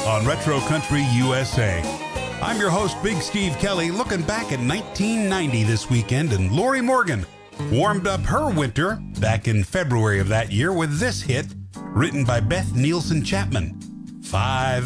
on Retro Country USA. I'm your host, Big Steve Kelly, looking back at 1990 this weekend, and Lori Morgan warmed up her winter back in February of that year with this hit, written by Beth Nielsen Chapman, 5